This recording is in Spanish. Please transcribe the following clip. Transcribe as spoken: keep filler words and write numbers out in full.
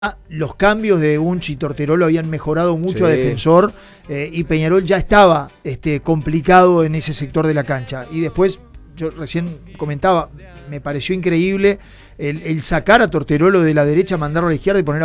Los cambios de Unchi y Torterolo habían mejorado mucho Sí. a Defensor eh, y Peñarol ya estaba este, complicado en ese sector de la cancha. Y después, yo recién comentaba, me pareció increíble el, el sacar a Torterolo de la derecha, mandarlo a la izquierda y poner a